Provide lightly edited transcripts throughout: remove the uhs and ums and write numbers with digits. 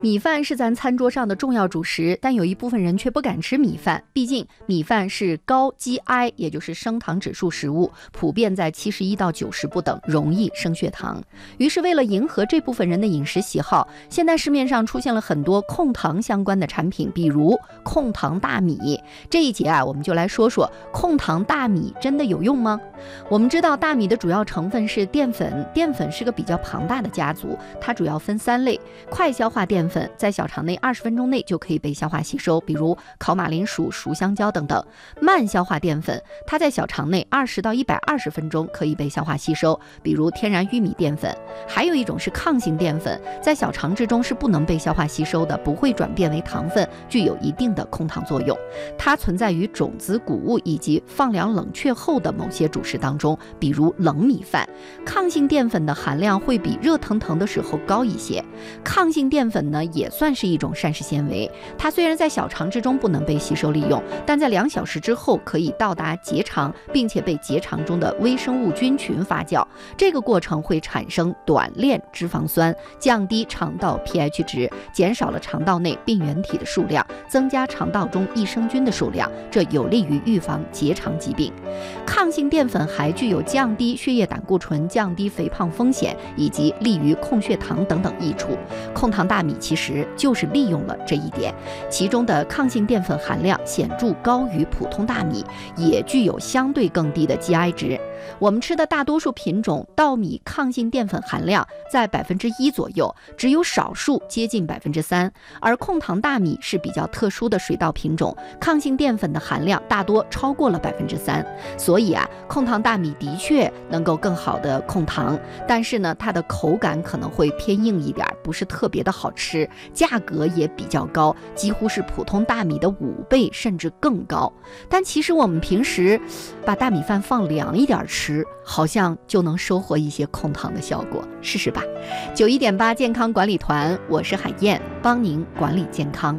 米饭是咱餐桌上的重要主食，但有一部分人却不敢吃米饭，毕竟米饭是高 GI， 也就是升糖指数食物，普遍在71到90不等，容易升血糖。于是为了迎合这部分人的饮食喜好，现在市面上出现了很多控糖相关的产品，比如控糖大米。这一节我们就来说说控糖大米真的有用吗？我们知道大米的主要成分是淀粉，淀粉是个比较庞大的家族，它主要分3类。快消化淀粉在小肠内20分钟内就可以被消化吸收，比如烤马铃薯、熟香蕉等等。慢消化淀粉它在小肠内20到120分钟可以被消化吸收，比如天然玉米淀粉。还有一种是抗性淀粉，在小肠之中是不能被消化吸收的，不会转变为糖分，具有一定的控糖作用。它存在于种子、谷物以及放凉冷却后的某些主食当中，比如冷米饭。抗性淀粉的含量会比热腾腾的时候高一些。抗性淀粉呢也算是一种膳食纤维，它虽然在小肠之中不能被吸收利用，但在2小时之后可以到达结肠，并且被结肠中的微生物菌群发酵。这个过程会产生短链脂肪酸，降低肠道 pH 值，减少了肠道内病原体的数量，增加肠道中益生菌的数量，这有利于预防结肠疾病。抗性淀粉还具有降低血液胆固醇、降低肥胖风险以及利于控血糖等等益处。控糖大米其实就是利用了这一点，其中的抗性淀粉含量显著高于普通大米，也具有相对更低的 GI 值。我们吃的大多数品种稻米抗性淀粉含量在1%左右，只有少数接近3%，而控糖大米是比较特殊的水稻品种，抗性淀粉的含量大多超过了3%。所以控糖大米的确能够更好的控糖，但是呢，它的口感可能会偏硬一点，不是特别的好吃，价格也比较高，几乎是普通大米的5倍甚至更高。但其实我们平时把大米饭放凉一点吃，好像就能收获一些控糖的效果，试试吧。91.8健康管理团，我是海燕，帮您管理健康。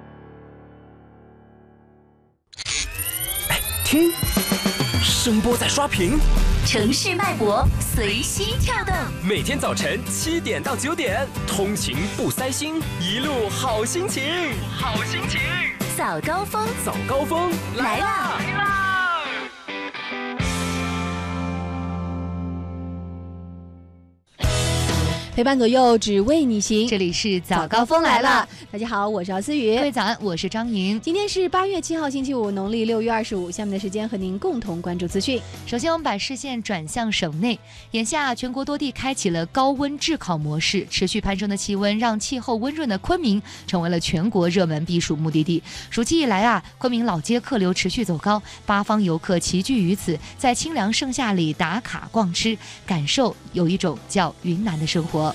听，声波在刷屏， 城市脉搏随心跳动。 每天早晨7点到9点，通勤不塞心，一路好心情，好心情。 早高峰， 早高峰来啦！ 陪伴左右，只为你行。 这里是早高峰来了， 大家好，我是姚思雨。 各位早安，我是张莹。 今天是8月7号星期五，农历6月25。下面的时间和您共同关注资讯。 首先，我们把视线转向省内。眼下，全国多地开启了高温炙烤模式，持续攀升的气温让气候温润的昆明成为了全国热门避暑目的地。暑期以来昆明老街客流持续走高，8方游客齐聚于此，在清凉盛夏里打卡逛吃，感受有一种叫云南的生活。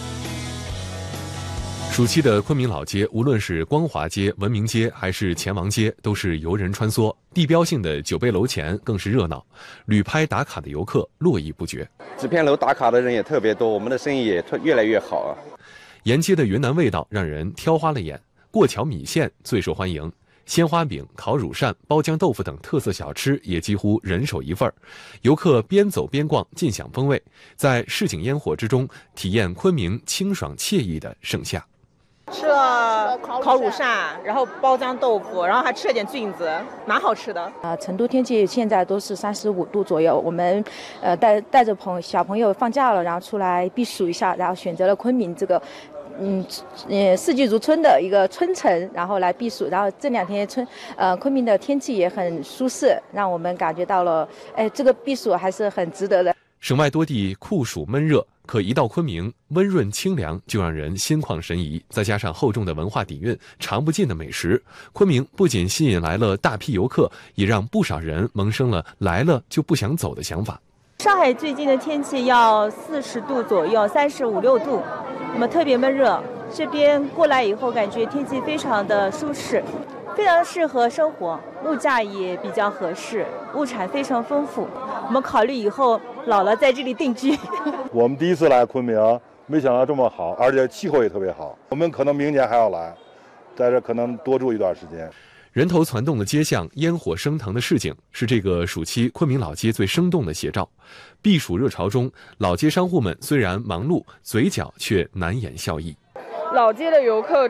暑期的昆明老街，无论是光华街、文明街还是钱王街，都是游人穿梭。地标性的酒杯楼前更是热闹，旅拍打卡的游客络绎不绝。 纸片楼打卡的人也特别多，我们的生意也越来越好啊。 沿街的云南味道让人挑花了眼，过桥米线最受欢迎。鲜花饼、烤乳扇、包浆豆腐等特色小吃也几乎人手一份儿，游客边走边逛，尽享风味，在市井烟火之中体验昆明清爽惬意的盛夏。 吃了烤乳扇，然后包浆豆腐，然后还吃了点菌子，蛮好吃的。 成都天气现在都是35度左右，我们带着小朋友放假了，然后出来避暑一下，然后选择了昆明这个四季如春的一个春城，然后来避暑。然后这2天昆明的天气也很舒适，让我们感觉到了这个避暑还是很值得的。 省外多地酷暑闷热，可一到昆明，温润清凉就让人心旷神怡。再加上厚重的文化底蕴、尝不尽的美食，昆明不仅吸引来了大批游客，也让不少人萌生了来了就不想走的想法。 上海最近的天气要40度左右，35、6度，那么特别闷热。这边过来以后，感觉天气非常的舒适，非常适合生活，物价也比较合适，物产非常丰富。我们考虑以后老了在这里定居。 我们第一次来昆明，没想到这么好，而且气候也特别好。我们可能明年还要来，在这可能多住一段时间。 人头攒动的街巷，烟火升腾的市井，是这个暑期昆明老街最生动的写照。避暑热潮中，老街商户们虽然忙碌，嘴角却难掩笑意。 老街的游客